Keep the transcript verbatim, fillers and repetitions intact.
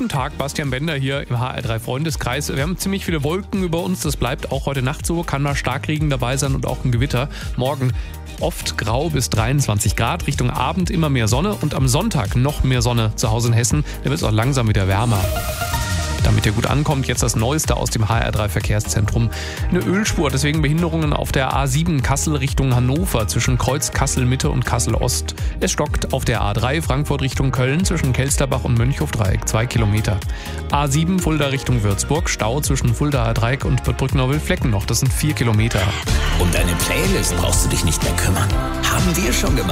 Guten Tag, Bastian Bender hier im H R drei Freundeskreis. Wir haben ziemlich viele Wolken über uns, das bleibt auch heute Nacht so, kann mal Starkregen dabei sein und auch ein Gewitter. Morgen oft grau bis dreiundzwanzig Grad, Richtung Abend immer mehr Sonne und am Sonntag noch mehr Sonne zu Hause in Hessen. Da wird es auch langsam wieder wärmer. Damit ihr gut ankommt, jetzt das Neueste aus dem H R drei Verkehrszentrum. Eine Ölspur, deswegen Behinderungen auf der A sieben Kassel Richtung Hannover zwischen Kreuz Kassel Mitte und Kassel Ost. Es stockt auf der A drei Frankfurt Richtung Köln zwischen Kelsterbach und Mönchhofdreieck zwei Kilometer. A sieben Fulda Richtung Würzburg, Stau zwischen Fuldaer Dreieck und Bad Brückner-Wildflecken noch, das sind vier Kilometer. Um deine Playlist brauchst du dich nicht mehr kümmern. Haben wir schon gemacht.